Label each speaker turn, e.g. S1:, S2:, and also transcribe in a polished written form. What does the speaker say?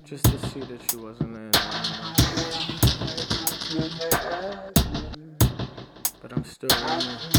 S1: Just to see that she wasn't in. But I'm still running.